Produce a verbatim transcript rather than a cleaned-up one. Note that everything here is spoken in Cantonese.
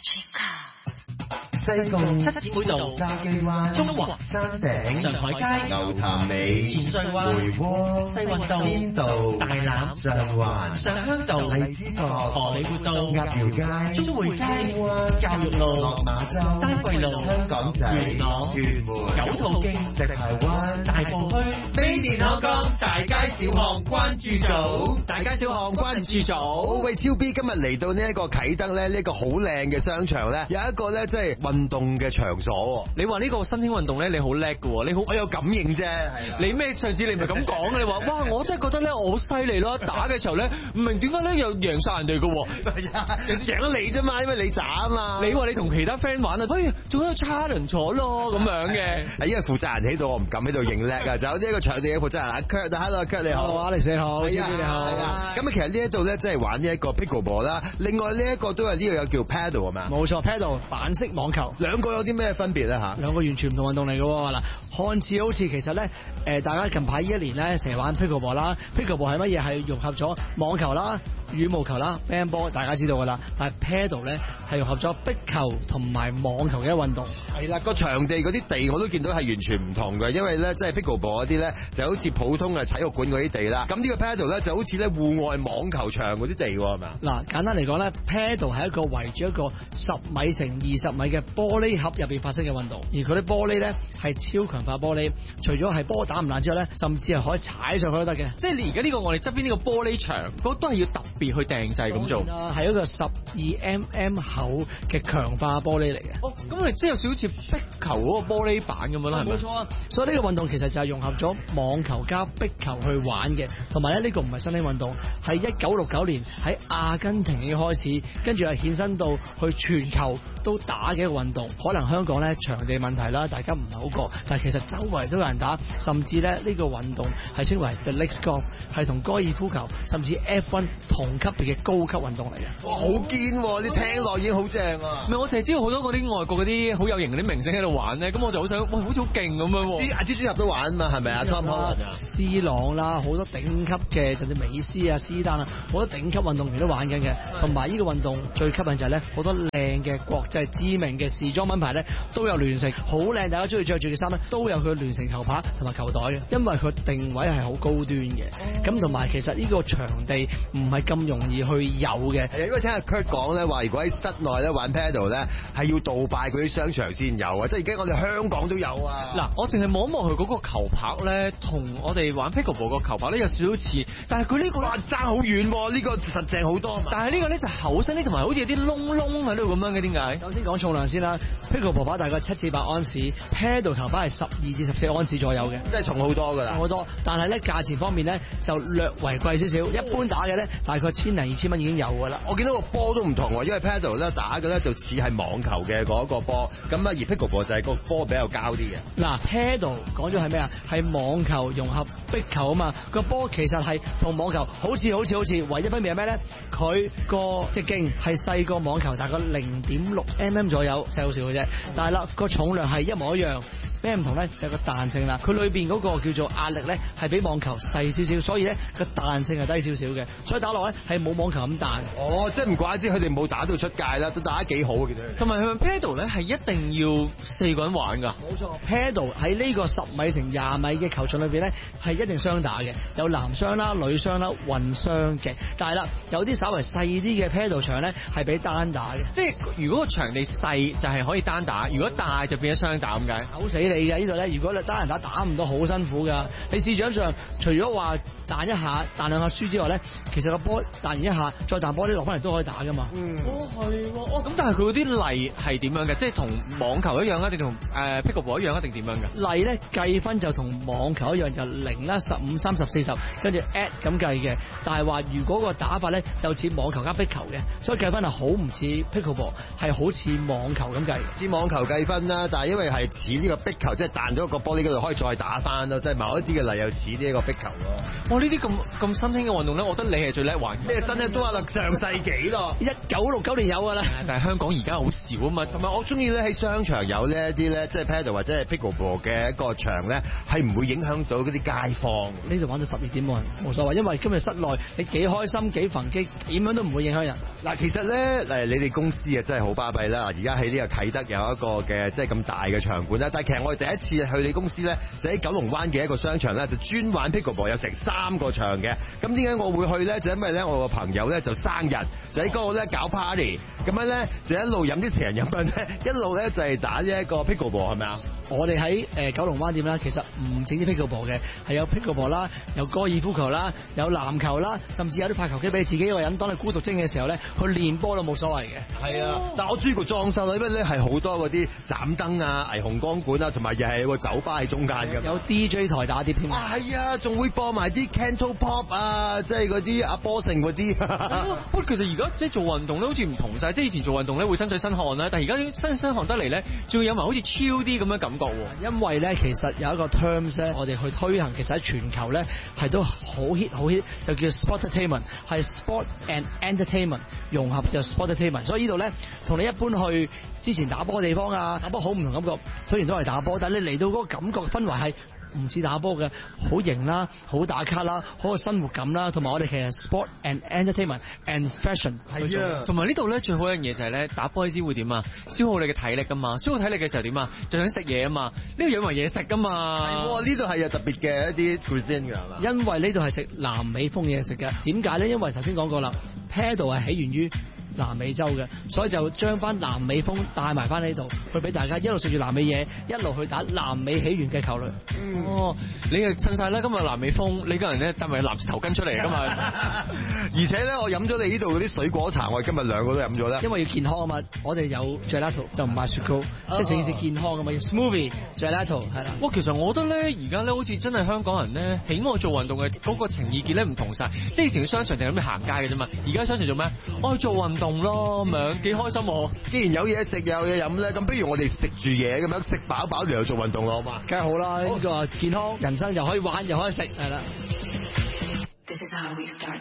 西貢七姊妹道、筲箕灣、中華山頂、上海街、牛潭尾、前水灣、梅窩、西運道、邊道、大欖、上環、上鄉道、荔枝角、荷里活道、鴨寮街、中匯街、教育路、落馬洲、丹桂路、香港仔、元朗、屯門、九肚徑、石排灣、大埔墟、飛電香港大街小巷關注組，大街小巷關注組。 喂，超 B 今日嚟到呢一個啟德咧，呢一個好靚嘅商場咧，有一個咧即係運動嘅場所。 你話呢個新興運動咧，你好叻㗎喎，你好， 我有感應啫。 你咩上次你咪咁講嘅？你話哇，我真係覺得咧，我好犀利咯！打嘅時候咧，唔明點解咧又贏晒人哋㗎喎。 係啊，贏咗你啫嘛，因為你渣啊嘛。 你話你同其他 friend 玩啊，不如做一個 challenge 咗咯咁樣嘅。 係因為負責人喺度，我唔敢喺度認叻啊！就有呢一個場地嘅負責人阿 Kurt，Hello Kurt 你好。 Hello Alex 你好， 超 B 你好。咁啊，其實呢一度咧，即係玩呢一個 pickleball 啦。另外呢一個都有呢個有叫 paddle 係嘛？ 冇錯 ，paddle 板式網球。 兩個有啲咩分別咧嚇？ 兩個完全唔同運動嚟嘅喎。嗱，看似好似其實咧，誒大家近排呢一年咧成日玩 pickleball 啦 ，pickleball 係乜嘢？係融合咗網球啦、羽毛球啦、乒乓波，大家知道㗎啦。但係 paddle 咧係融合咗壁球同埋網球嘅運動。 係啦，個場地嗰啲地我都見到係完全唔同嘅，因為咧即係 pickleball 嗰啲咧就好似普通嘅體育館嗰啲地啦。咁呢個 paddle 咧就好似咧戶外網球場嗰啲地喎，係咪啊？ 嗱，簡單嚟講咧 ，paddle 係一個圍住一個十米乘二十米嘅玻璃盒入邊發生嘅運動，而佢啲玻璃咧係超強化玻璃，除咗係波打唔爛之後咧，甚至係可以踩上去都得嘅。 即係你而家呢個我哋側邊呢個玻璃牆，嗰都係要特別去訂製咁做。 係一個十二 mm 厚嘅強化玻璃嚟嘅。 哦，咁我哋即係有少少似壁球嗰個玻璃板咁樣啦，係咪？ 冇錯啊！所以呢個運動其實就係融合咗網球加壁球去玩嘅，同埋咧呢個唔係新興運動，係一九六九年喺阿根廷已經開始，跟住係衍生到去全球都打嘅一個運動。可能香港咧場地問題啦，大家唔係好覺，但係其實周圍都有人打，甚至咧呢個運動係稱為 The Links Golf， 係同高爾夫球甚至 F 一 同級別嘅高級運動嚟嘅。 哇，好堅喎！你聽落已經好正啊！ 唔係，我成日知道好多嗰啲外國嗰啲好有型嗰啲明星喺度玩咧，咁我就好想，哇，好似好勁咁樣喎。 阿蜘蛛俠都玩嘛，係咪啊 ？Tom Holland、 C 朗啦，好多頂級嘅，甚至美斯啊、斯丹啊，好多頂級運動員都玩緊嘅。同埋呢個運動最吸引就係咧，好多靚嘅國際知名嘅時裝品牌咧都有聯乘，好靚，大家中意着住嘅衫咧都有佢聯乘球拍同埋球袋嘅，因為佢定位係好高端嘅。咁同埋其實呢個場地唔係咁容易去有嘅。 係啊，因為聽阿 Kurt 講咧話，如果喺室內咧玩 paddle 咧，係要杜拜嗰啲商場先有啊，即係而家我哋香港都有啊。 嗱，我淨係望一望佢嗰個球拍咧，同我哋玩 pickleball 個球拍咧有少少似，但係佢呢個哇爭好遠喎，呢、呢個實淨好多。 但係呢個咧就厚身啲，同埋好似有啲窿窿喺度咁樣嘅，點解？ 首先講重量先啦 ，pickleball 拍大概七至八安士 ，paddle 球拍係十二至十四安士左右嘅， 即係重好多㗎啦。 好多，但係咧價錢方面咧就略為貴少少，一般打嘅咧大概千零二千蚊已經有㗎啦。 我見到個波都唔同喎，因為 paddle 咧打嘅咧就似係網球嘅嗰個波，咁啊而 pickleball 就係個波比較膠啲嘅。 嗱 paddle 講咗係咩啊？係網球融合壁球啊嘛，個波其實係同網球好似好似好似，唯一分別係咩咧？佢個直徑係細過網球大概零點六 mm 左右，細好少嘅啫。但係啦，個重量係一模一樣。咩唔同咧？就係、是、個彈性啦。佢裏邊嗰個叫做壓力咧，係比網球細少少，所以咧個彈性係低少少嘅，所以打落咧係冇網球咁彈。 哦，即係唔怪之佢哋冇打到出界啦，都打得幾好嘅。 同埋佢 paddle 咧係一定要四個人玩㗎。 冇錯 ，paddle 喺呢個十米乘廿米嘅球場裏邊咧係一定雙打嘅，有男雙啦、女雙啦、混雙嘅。但係啦，有啲稍微細啲嘅 paddle 場咧係俾單打嘅。 即係如果個場地細就係可以單打，如果大就變咗雙打咁解。 好死你嘅呢度咧，如果你單人打打唔到，好辛苦㗎。你試想上，除咗話彈一下、彈兩下輸之外咧，其實個波彈完一下，再彈波啲落翻嚟都可以打㗎嘛。 嗯，哦係喎，哦咁但係佢嗰啲例係點樣嘅？即係同網球一樣啊，定同誒 pickleball 一樣啊，定點樣嘅？ 例咧計分就同網球一樣，就零啦、十五、三十、四十，跟住 at 咁計嘅。但係話如果個打法咧就似網球加壁球嘅，所以計分係好唔似 pickleball，係好似網球咁計。 似網球計分啦，但係因為係似呢個壁球即係彈咗個玻璃嗰度可以再打翻咯，即係某一啲嘅例又似呢一個壁球咯。 哇！呢啲咁咁新興嘅運動咧，我覺得你係最叻玩。 咩新咧都話啦，上世紀咯， 一九六九年有㗎啦。 但係香港而家好少啊嘛。 同埋我中意咧喺商場有呢一啲咧，即係 paddle 或者係 pickleball 嘅一個場咧，係唔會影響到嗰啲街坊。 呢度玩到十二點冇人冇所謂，因為今日室內你幾開心幾焚擊，點樣都唔會影響人。 嗱，其實咧誒，你哋公司啊真係好巴閉啦！而家喺呢個啟德有一個嘅即係咁大嘅場館啦，但係其實我哋第一次去你公司咧，就喺九龍灣嘅一個商場咧，就專玩 pickleball，有成三個場嘅。咁點解我會去咧？就因為咧我個朋友咧就生日，就喺嗰度咧搞 party，咁樣咧就一路飲啲成人飲品咧，一路咧就係打呢一個 pickleball，係咪啊？ 我哋喺誒九龍灣店啦，其實唔整啲 pickleball 嘅，係有 pickleball 啦，有高爾夫球啦，有籃球啦，甚至有啲拍球機俾你自己一個人，當你孤獨精嘅時候咧，去練波都冇所謂嘅。係啊， 但係我中意個裝修啦，因為咧係好多嗰啲斬燈啊、霓虹光管啊，同埋又係有個酒吧喺中間嘅。 有 D J 台打碟添。 啊，係啊，仲會播埋啲 Canto Pop 啊，即係嗰啲阿波盛嗰啲。 不過其實而家即係做運動咧，好似唔同晒。即係以前做運動咧會身水身汗啦，但係而家身身汗得嚟咧，仲有埋好似超啲咁嘅感覺。 因為咧，其實有一個 terms 咧，我哋去推行，其實喺全球咧係都好 hit 好 hit，就叫 sportainment，係 sport and entertainment 融合就 sportainment。所以呢度咧，同你一般去之前打波嘅地方啊，打波好唔同感覺。雖然都係打波，但係你嚟到嗰個感覺氛圍係唔似打波嘅，好型啦，好打卡啦，好有生活感啦，同埋我哋其實 sport and entertainment and fashion 係啊， 同埋呢度咧最好一樣嘢就係咧打波，你知會點啊？消耗你嘅體力噶嘛，消耗體力嘅時候點啊？就想食嘢啊嘛，呢度養埋嘢食噶嘛。 係，呢度係有特別嘅一啲 cuisine 㗎係嘛？ 因為呢度係食南美風嘢食嘅，點解咧？因為頭先講過啦 ，paddle 係起源於南美洲嘅，所以就將翻南美風帶埋翻呢度，去俾大家一路食住南美嘢，一路去打南美起源嘅球類。 嗯、哦，你係趁晒啦！今日南美風，你個人咧帶埋藍色頭巾出嚟㗎嘛？ 而且咧，我飲咗你呢度嗰啲水果茶，我哋今日兩個都飲咗啦。 因為要健康啊嘛，我哋有 gelato 就唔買雪糕，即係成件事健康啊嘛，要 smoothie gelato 係啦。 哇，其實我覺得咧，而家咧好似真係香港人咧喜愛做運動嘅嗰個情意結咧唔同晒，即係以前商場淨係諗住行街嘅啫嘛，而家商場做咩？我去做運動咯，咁樣幾開心喎！ 既然有嘢食又有嘢飲咧，咁不如我哋食住嘢咁樣食飽飽就又做運動咯，好嘛？ 梗係好啦，呢個健康人生又可以玩又可以食，係啦。 This is how we start